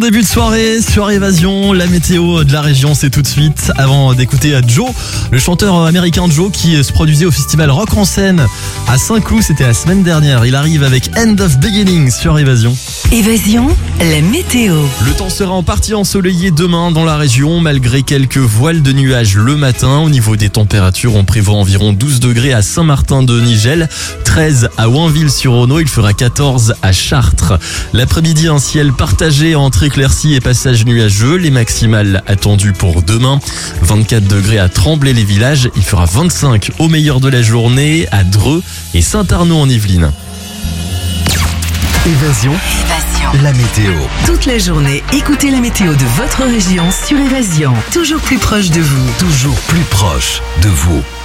Début de soirée sur Évasion, la météo de la région, c'est tout de suite. Avant d'écouter Joe, le chanteur américain Joe qui se produisait au festival Rock en Seine à Saint-Cloud, c'était la semaine dernière. Il arrive avec End of Beginning sur Évasion. Évasion, la météo. Le temps sera en partie ensoleillé demain dans la région, malgré quelques voiles de nuages le matin. Au niveau des températures, on prévoit environ 12 degrés à Saint-Martin-de-Nigel, 13 à Oinville-sur-Auneau, il fera 14 à Chartres. L'après-midi, un ciel partagé entre éclaircies et passages nuageux, les maximales attendues pour demain. 24 degrés à Tremblay-les-Villages, il fera 25 au meilleur de la journée à Dreux et Saint-Arnaud en Yvelines. Évasion, la météo. Toute la journée, écoutez la météo de votre région sur Évasion. Toujours plus proche de vous. Toujours plus proche de vous.